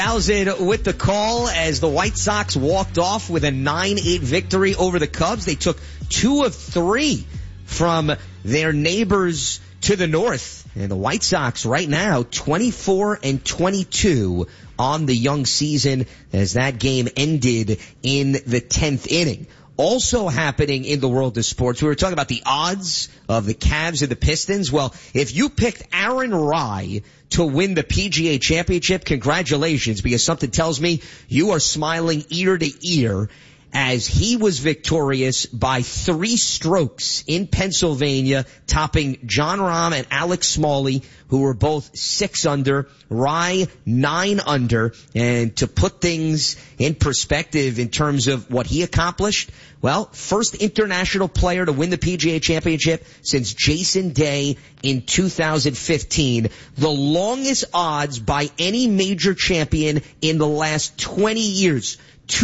Alzin with the call as the White Sox walked off with a 9-8 victory over the Cubs. They took 2 of 3 from their neighbors to the north. And the White Sox right now 24-22 on the young season as that game ended in the 10th inning. Also happening in the world of sports, we were talking about the odds of the Cavs and the Pistons. Well, if you picked Aaron Rye to win the PGA Championship, congratulations, because something tells me you are smiling ear to ear as he was victorious by 3 strokes in Pennsylvania, topping Jon Rahm and Alex Smalley, who were both 6 under, Rye 9 under. And to put things in perspective in terms of what he accomplished, well, first international player to win the PGA Championship since Jason Day in 2015. The longest odds by any major champion in the last 20 years.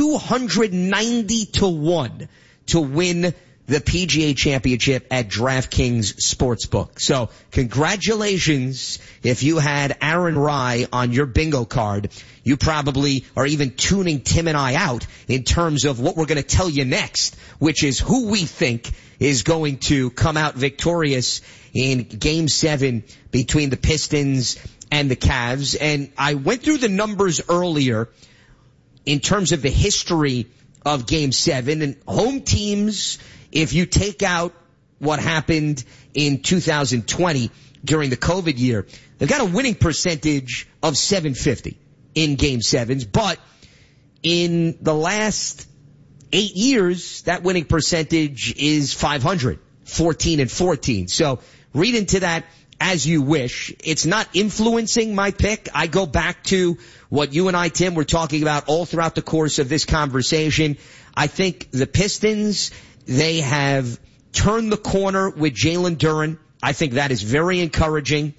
290-1 to win the PGA Championship at DraftKings Sportsbook. So congratulations if you had Aaron Rye on your bingo card. You probably are even tuning Tim and I out in terms of what we're going to tell you next, which is who we think is going to come out victorious in Game 7 between the Pistons and the Cavs. And I went through the numbers earlier in terms of the history of Game 7, and home teams, if you take out what happened in 2020 during the COVID year, they've got a winning percentage of .750 in Game 7s, but in the last 8 years, that winning percentage is .500, 14-14. So read into that as you wish. It's not influencing my pick. I go back to what you and I, Tim, were talking about all throughout the course of this conversation. I think the Pistons, they have turned the corner with Jalen Duren. I think that is very encouraging.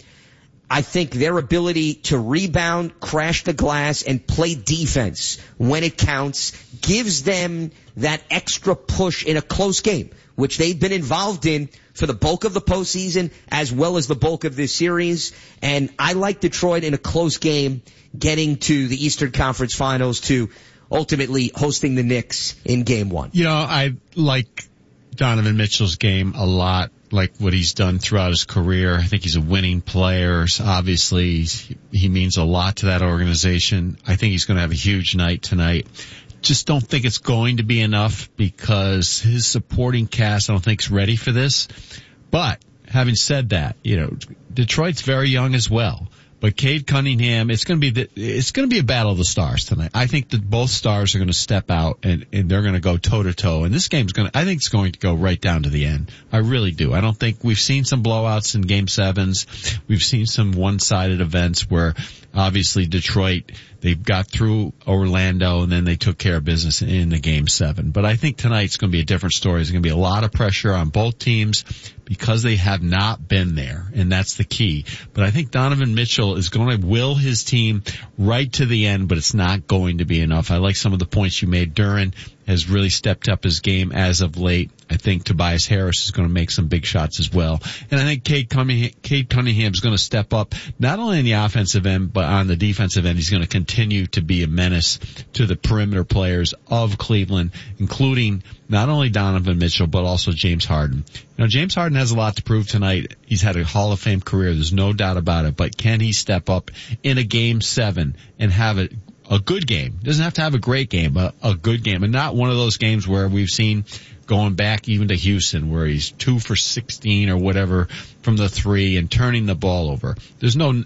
I think their ability to rebound, crash the glass, and play defense when it counts gives them that extra push in a close game, which they've been involved in for the bulk of the postseason as well as the bulk of this series. And I like Detroit in a close game getting to the Eastern Conference Finals to ultimately hosting the Knicks in Game 1. You know, I like Donovan Mitchell's game a lot, like what he's done throughout his career. I think he's a winning player. Obviously, he means a lot to that organization. I think he's going to have a huge night tonight. Just don't think it's going to be enough because his supporting cast I don't think is ready for this. But having said that, you know, Detroit's very young as well. But Cade Cunningham, it's going to be a battle of the stars tonight. I think that both stars are going to step out and they're going to go toe to toe. And this game's I think it's going to go right down to the end. I really do. I don't think we've seen some blowouts in Game 7s. We've seen some one-sided events where obviously Detroit, they got through Orlando and then they took care of business in the Game 7. But I think tonight's going to be a different story. There's going to be a lot of pressure on both teams because they have not been there, and that's the key. But I think Donovan Mitchell is going to will his team right to the end, but it's not going to be enough. I like some of the points you made. Duren has really stepped up his game as of late. I think Tobias Harris is going to make some big shots as well. And I think Cade Cunningham is going to step up not only on the offensive end, but on the defensive end. He's going to continue to be a menace to the perimeter players of Cleveland, including not only Donovan Mitchell, but also James Harden. You know, James Harden has a lot to prove tonight. He's had a Hall of Fame career. There's no doubt about it. But can he step up in a Game 7 and have a good game? Doesn't have to have a great game, but a good game. And not one of those games where we've seen going back even to Houston where he's 2 for 16 or whatever from the 3 and turning the ball over. There's no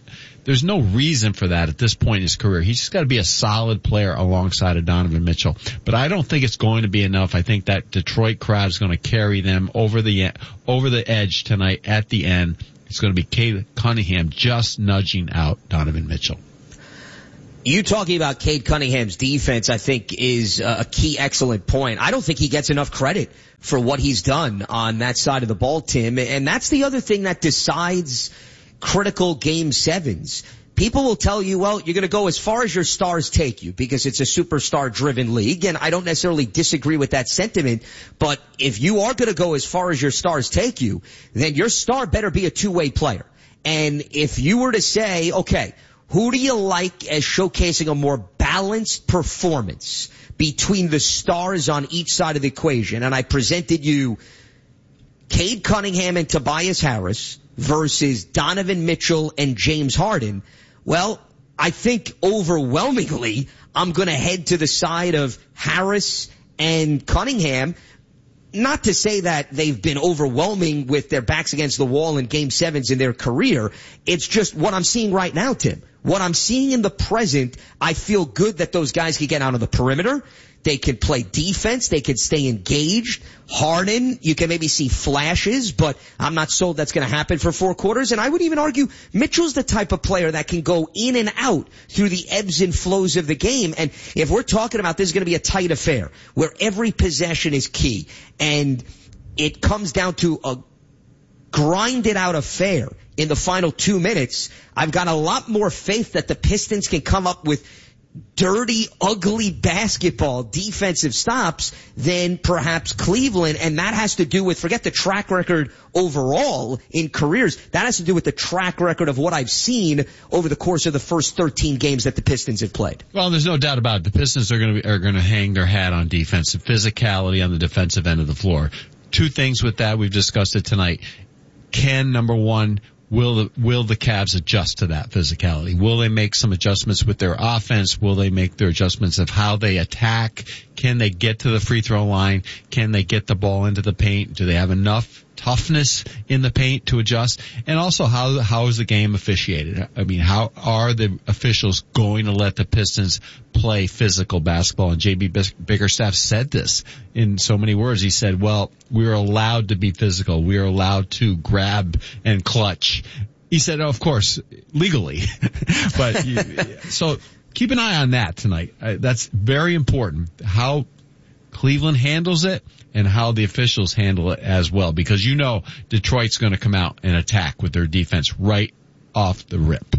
reason for that at this point in his career. He's just got to be a solid player alongside of Donovan Mitchell. But I don't think it's going to be enough. I think that Detroit crowd is going to carry them over the edge tonight at the end. It's going to be Cade Cunningham just nudging out Donovan Mitchell. You talking about Cade Cunningham's defense, I think, is a key excellent point. I don't think he gets enough credit for what he's done on that side of the ball, Tim. And that's the other thing that decides critical Game 7s. People will tell you, well, you're going to go as far as your stars take you because it's a superstar-driven league. And I don't necessarily disagree with that sentiment. But if you are going to go as far as your stars take you, then your star better be a two-way player. And if you were to say, okay, who do you like as showcasing a more balanced performance between the stars on each side of the equation? And I presented you Cade Cunningham and Tobias Harris versus Donovan Mitchell and James Harden. Well, I think overwhelmingly I'm going to head to the side of Harris and Cunningham. Not to say that they've been overwhelming with their backs against the wall in Game 7s in their career. It's just what I'm seeing right now, Tim. What I'm seeing in the present, I feel good that those guys can get out on the perimeter. They can play defense. They can stay engaged. Harden, you can maybe see flashes, but I'm not sold that's going to happen for 4 quarters. And I would even argue Mitchell's the type of player that can go in and out through the ebbs and flows of the game. And if we're talking about this is going to be a tight affair where every possession is key and it comes down to a grinded out affair in the final 2 minutes, I've got a lot more faith that the Pistons can come up with dirty, ugly basketball defensive stops than perhaps Cleveland. And that has to do with, forget the track record overall in careers, that has to do with the track record of what I've seen over the course of the first 13 games that the Pistons have played. Well, there's no doubt about it. The Pistons are going to hang their hat on defensive physicality on the defensive end of the floor. 2 things with that. We've discussed it tonight. Number one, will the Cavs adjust to that physicality? Will they make some adjustments with their offense? Will they make their adjustments of how they attack? Can they get to the free throw line? Can they get the ball into the paint? Do they have enough toughness in the paint to adjust? And also, how is the game officiated? I mean, how are the officials going to let the Pistons play physical basketball? And J.B. Bickerstaff said this in so many words. He said, well, we're allowed to be physical. We're allowed to grab and clutch. He said, oh, of course, legally. But so keep an eye on that tonight. That's very important. How Cleveland handles it and how the officials handle it as well, because you know Detroit's going to come out and attack with their defense right off the rip.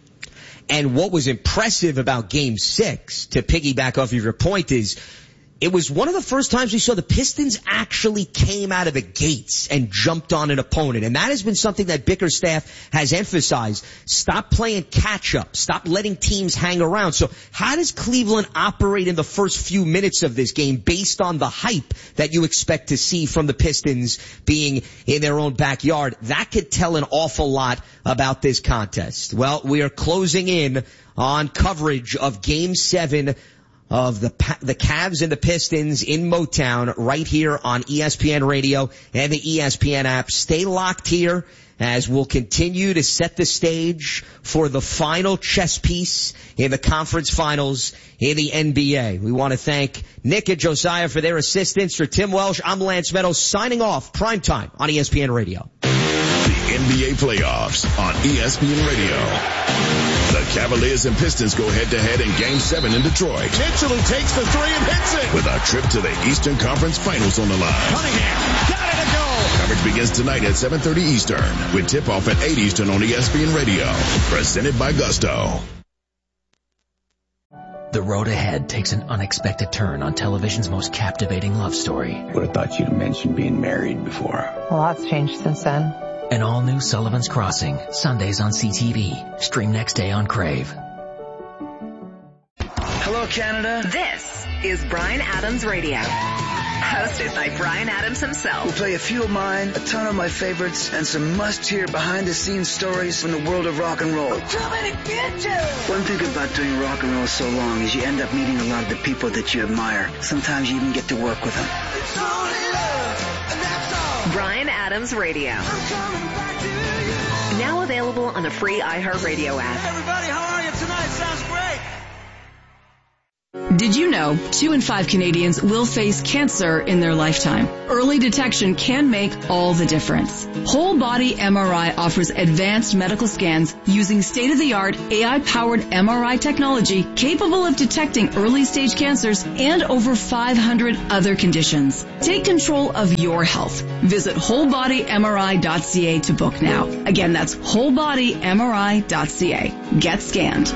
And what was impressive about Game 6, to piggyback off of your point, is it was one of the first times we saw the Pistons actually came out of the gates and jumped on an opponent. And that has been something that Bickerstaff has emphasized. Stop playing catch up. Stop letting teams hang around. So how does Cleveland operate in the first few minutes of this game based on the hype that you expect to see from the Pistons being in their own backyard? That could tell an awful lot about this contest. Well, we are closing in on coverage of Game 7 of the Cavs and the Pistons in Motown right here on ESPN Radio and the ESPN app. Stay locked here as we'll continue to set the stage for the final chess piece in the conference finals in the NBA. We want to thank Nick and Josiah for their assistance. For Tim Welsh, I'm Lance Meadows signing off. Primetime on ESPN Radio. The NBA playoffs on ESPN Radio. The Cavaliers and Pistons go head-to-head in Game 7 in Detroit. Mitchell, who takes the 3 and hits it. With a trip to the Eastern Conference Finals on the line. Cunningham, got it to go. Coverage begins tonight at 7:30 Eastern, with tip-off at 8 Eastern on ESPN Radio. Presented by Gusto. The road ahead takes an unexpected turn on television's most captivating love story. Would have thought you'd have mentioned being married before. A lot's changed since then. An all-new Sullivan's Crossing, Sundays on CTV. Stream next day on Crave. Hello, Canada. This is Bryan Adams Radio. Hosted by Bryan Adams himself. We'll play a few of mine, a ton of my favorites, and some must-hear behind-the-scenes stories from the world of rock and roll. One thing about doing rock and roll so long is you end up meeting a lot of the people that you admire. Sometimes you even get to work with them. It's only love, and that's all. Bryan Adams Radio. Now available on the free iHeartRadio app. Hey, everybody, how are you tonight? Sounds great. Did you know 2 in 5 Canadians will face cancer in their lifetime? Early detection can make all the difference. Whole Body MRI offers advanced medical scans using state-of-the-art AI-powered MRI technology capable of detecting early-stage cancers and over 500 other conditions. Take control of your health. Visit wholebodymri.ca to book now. Again, that's wholebodymri.ca. Get scanned.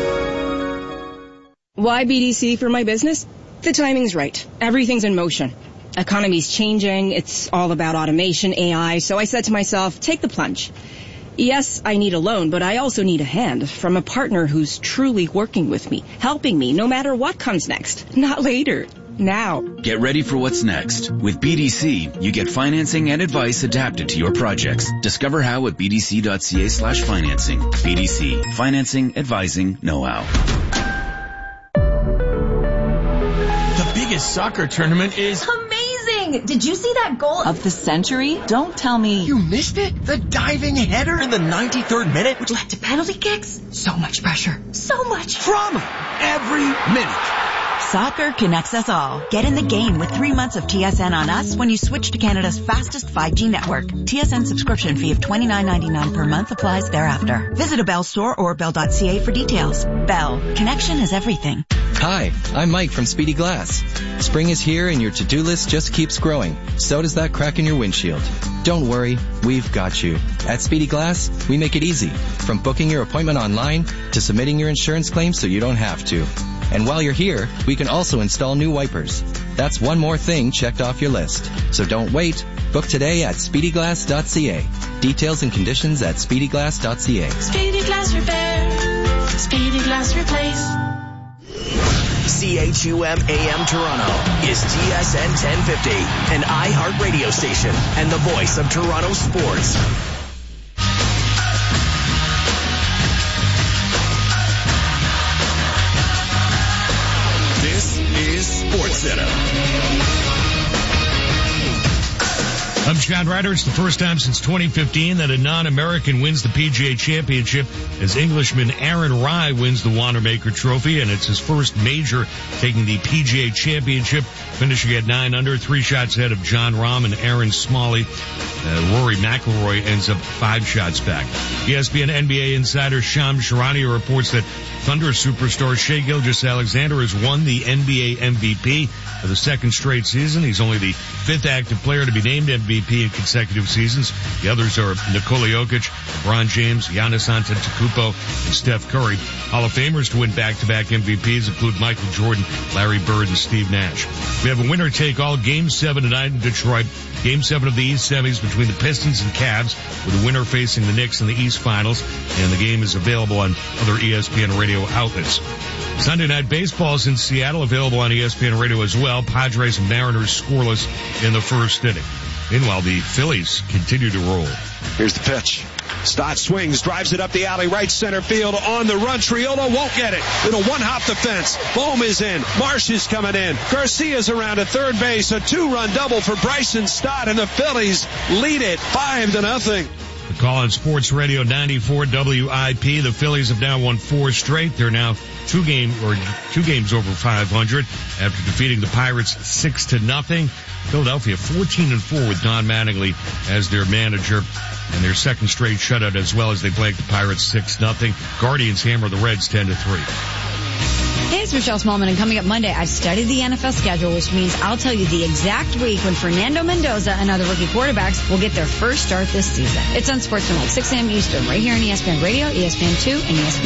Why BDC for my business? The timing's right. Everything's in motion. Economy's changing. It's all about automation, AI. So I said to myself, take the plunge. Yes, I need a loan, but I also need a hand from a partner who's truly working with me, helping me no matter what comes next. Not later. Now. Get ready for what's next. With BDC, you get financing and advice adapted to your projects. Discover how at bdc.ca/financing. BDC. Financing, advising, know-how. The biggest soccer tournament is... amazing! Did you see that goal of the century? Don't tell me. You missed it? The diving header in the 93rd minute? Which led to penalty kicks? So much pressure. So much drama. Every minute. Soccer connects us all. Get in the game with 3 months of TSN on us when you switch to Canada's fastest 5G network. TSN subscription fee of $29.99 per month applies thereafter. Visit a Bell store or bell.ca for details. Bell. Connection is everything. Hi, I'm Mike from Speedy Glass. Spring is here and your to-do list just keeps growing. So does that crack in your windshield. Don't worry, we've got you. At Speedy Glass, we make it easy. From booking your appointment online to submitting your insurance claim so you don't have to. And while you're here, we can also install new wipers. That's one more thing checked off your list. So don't wait. Book today at speedyglass.ca. Details and conditions at speedyglass.ca. Speedy Glass Repair. Speedy Glass Replace. CHUM AM Toronto is TSN 1050, an iHeart radio station and the voice of Toronto sports. This is SportsCenter. I'm Scott Ryder. It's the first time since 2015 that a non-American wins the PGA Championship as Englishman Aaron Rai wins the Wanamaker Trophy, and it's his first major taking the PGA Championship, finishing at 9 under, 3 shots ahead of Jon Rahm and Aaron Smalley. Rory McIlroy ends up 5 shots back. ESPN NBA insider Shams Charania reports that Thunder superstar Shai Gilgeous-Alexander has won the NBA MVP for the second straight season. He's only the 5th active player to be named MVP in consecutive seasons. The others are Nikola Jokic, LeBron James, Giannis Antetokounmpo, and Steph Curry. Hall of Famers to win back-to-back MVPs include Michael Jordan, Larry Bird, and Steve Nash. We have a winner-take-all Game 7 tonight in Detroit. Game 7 of the East semis between the Pistons and Cavs, with the winner facing the Knicks in the East Finals, and the game is available on other ESPN radio outlets. Sunday Night Baseball's in Seattle, available on ESPN radio as well. Padres and Mariners scoreless in the first inning. Meanwhile, the Phillies continue to roll. Here's the pitch. Stott swings, drives it up the alley, right center field, on the run. Triolo won't get it. It'll one-hop the fence. Bohm is in. Marsh is coming in. Garcia's around at third base. A 2-run double for Bryson Stott, and the Phillies lead it 5-0. The call on Sports Radio 94 WIP. The Phillies have now won 4 straight. They're now 2 games over 500 after defeating the Pirates 6-0. Philadelphia 14-4 with Don Mattingly as their manager, and their second straight shutout as well as they blanked the Pirates 6-0. Guardians hammer the Reds 10-3. Hey, it's Michelle Smallman, and coming up Monday, I've studied the NFL schedule, which means I'll tell you the exact week when Fernando Mendoza and other rookie quarterbacks will get their first start this season. It's on Sports Tonight, 6 a.m. Eastern, right here on ESPN Radio, ESPN2, and ESPN